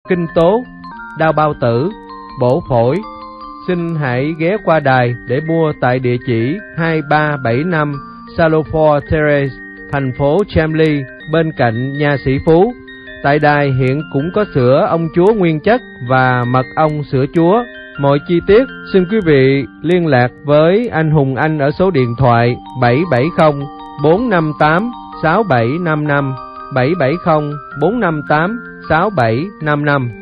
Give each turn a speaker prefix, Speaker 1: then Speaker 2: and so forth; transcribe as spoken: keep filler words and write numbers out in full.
Speaker 1: kinh tố, đau bao tử, bổ phổi. Xin hãy ghé qua đài để mua tại địa chỉ hai ba bảy năm Saloford Terrace, thành phố Chamley, bên cạnh nhà sĩ Phú. Tại đài hiện cũng có sữa ông chúa nguyên chất và mật ong sữa chúa. Mọi chi tiết xin quý vị liên lạc với anh Hùng Anh ở số điện thoại bảy bảy không bốn năm tám sáu bảy năm năm, bảy bảy không bốn năm tám sáu bảy năm năm.